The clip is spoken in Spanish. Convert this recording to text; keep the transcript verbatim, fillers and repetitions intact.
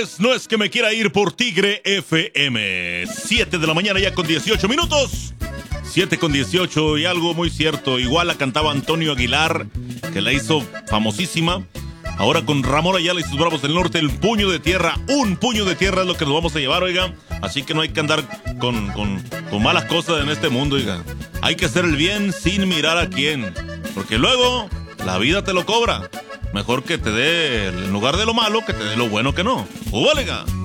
No es que me quiera ir por Tigre F M. siete de la mañana ya con dieciocho minutos. siete con dieciocho y algo muy cierto. Igual la cantaba Antonio Aguilar, que la hizo famosísima. Ahora con Ramón Ayala y sus Bravos del Norte, el puño de tierra. Un puño de tierra es lo que nos vamos a llevar, oiga. Así que no hay que andar con, con, con malas cosas en este mundo, oiga. Hay que hacer el bien sin mirar a quién. Porque luego la vida te lo cobra. Mejor que te dé, en lugar de lo malo, que te dé lo bueno que no. ¡Úbalega!